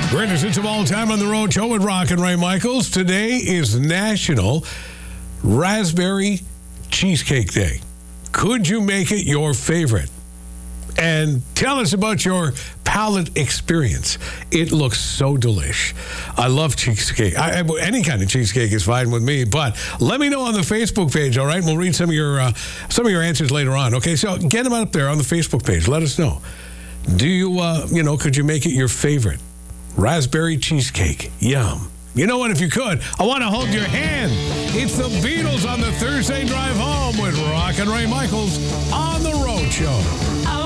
Greatest hits of all time on the road show with Rock and Ray Michaels. Today is National Raspberry Cheesecake Day. Could you make it your favorite? And tell us about your palate experience. It looks so delish. I love cheesecake. Any kind of cheesecake is fine with me, but let me know on the Facebook page, all right? We'll read some of your answers later on, okay? So get them up there on the Facebook page. Let us know. Do you, could you make it your favorite? Raspberry cheesecake. Yum. You know what? If you could, I want to hold your hand. It's the Beatles on the Thursday Drive Home with Rock and Ray Michaels on the Road Show.